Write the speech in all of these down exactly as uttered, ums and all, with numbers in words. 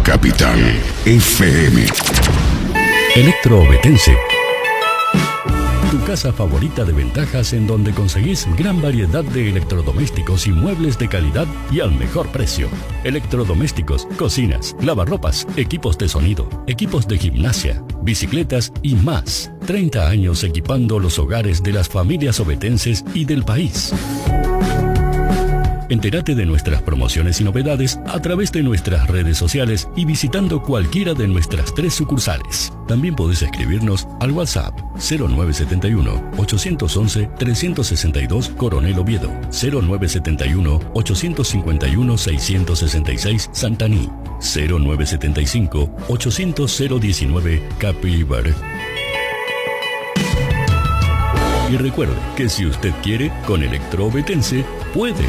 Capital F M. Electroobetense. Tu casa favorita de ventajas en donde conseguís gran variedad de electrodomésticos y muebles de calidad y al mejor precio. Electrodomésticos, cocinas, lavarropas, equipos de sonido, equipos de gimnasia, bicicletas y más. treinta años equipando los hogares de las familias obetenses y del país. Entérate de nuestras promociones y novedades a través de nuestras redes sociales y visitando cualquiera de nuestras tres sucursales. También podés escribirnos al WhatsApp cero nueve siete uno, ocho once, tres seis dos Coronel Oviedo, cero nueve siete uno, ocho cinco uno, seis seis seis Santaní, cero nueve siete cinco, ochocientos cero diecinueve Capibar. Y recuerde que si usted quiere, con Electroobetense puede.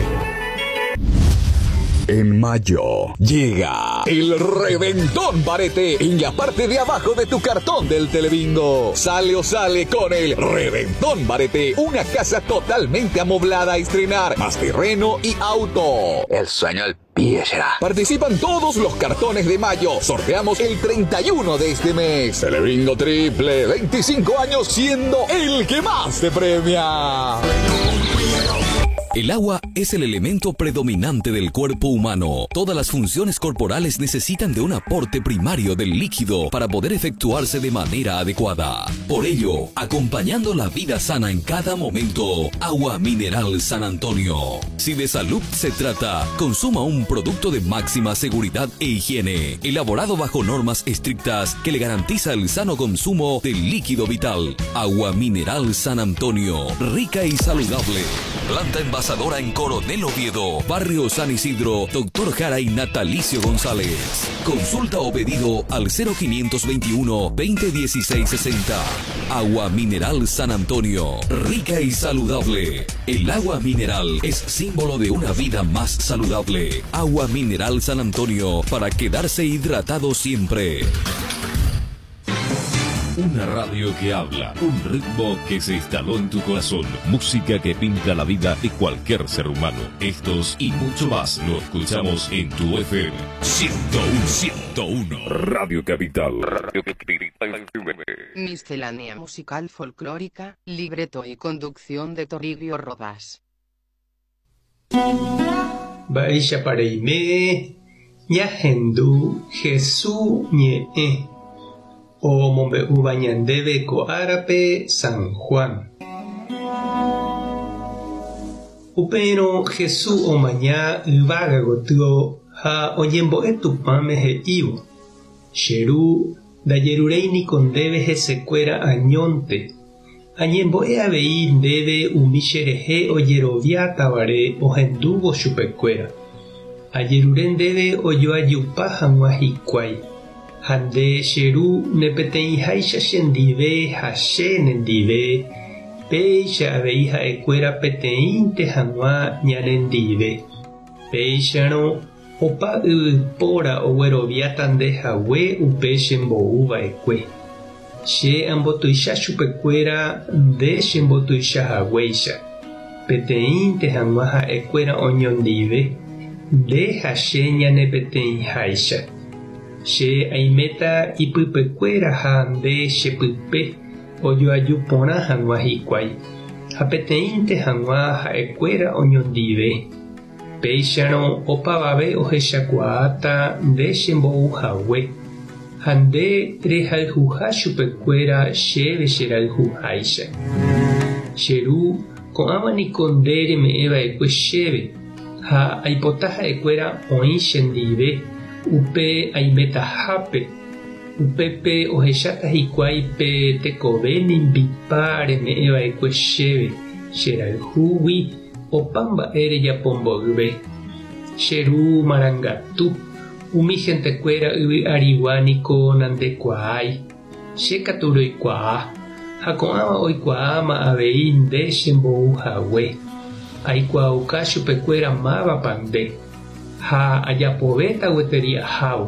En mayo llega el Reventón Barete en la parte de abajo de tu cartón del Telebingo. Sale o sale con el Reventón Barete, una casa totalmente amoblada a estrenar, más terreno y auto. El sueño del pibe será. Participan todos los cartones de mayo. Sorteamos el treinta y uno de este mes. Telebingo Triple, veinticinco años siendo el que más te premia. El agua es el elemento predominante del cuerpo humano. Todas las funciones corporales necesitan de un aporte primario del líquido para poder efectuarse de manera adecuada. Por ello, acompañando la vida sana en cada momento, Agua Mineral San Antonio. Si de salud se trata, consuma un producto de máxima seguridad e higiene, elaborado bajo normas estrictas que le garantiza el sano consumo del líquido vital. Agua Mineral San Antonio, rica y saludable. Planta envasadora en Coronel Oviedo, Barrio San Isidro, Doctor Jara y Natalicio González. Consulta o pedido al cero quinientos veintiuno, veinte dieciséis sesenta. Agua Mineral San Antonio, rica y saludable. El agua mineral es símbolo de una vida más saludable. Agua Mineral San Antonio, para quedarse hidratado siempre. Una radio que habla, un ritmo que se instaló en tu corazón, música que pinta la vida de cualquier ser humano. Estos y mucho más lo escuchamos en tu F M ciento uno, ciento uno. Radio Capital. Radio Capital. Miscelánea musical folclórica, libreto y conducción de Toribio Rodas. Baisha pareime, ñahendu, Jesús ñe. O mombe ubañandebe ko árape San Juan. Upero Jesús o mañá ubaga gotio ha oyembo etupame he ivo. Sheru da yerureini con debe he secuera añonte. Añembo e abei debe umishereje o yerovia tabare o hendugo chupecuera. Ayeruren debe o yo ayupaja muajicuay. Hande sheru nepetei haisha shendive hashe nendive peisha aveija ecuera peteinte hanwa ñanendive peishano opa pora owero viatande hawe upe shembouva ekue she ambotuisha chupecuera de shembotuisha haweisha peteinte hanwa ha ecuera oñondive de hashe ñanepetei haisha. She aimeta ipypekuéra ha nde chepype ojoajupórã hag̃ua hikuái ha peteĩnte hag̃ua ha'ekuéra oñondive. Péicharõ opavave ohechakuaáta nde chembo'uhague ha nde rehayhuha chupekuéra chéve cherayhuháicha. Cheru ko'ãmaniko nde reme'ẽva'ekue chéve ha aipota ha'ekuéra oĩ chendive upe aimetahápe upépe ohecháta hikuái pe tekove nimbipa reme'ẽva'ekue chéve cherayhúgui opa mba'e rejapomboyve. Cheru marangatu umi hentekuéra yvy arigua niko nandekuaái chekatu roikuaa ha ko'ãva oikuaáma avei nde chembouhague aikuaauka chupekuéra mávapa nde ha ajapovéta gueteria ahávo.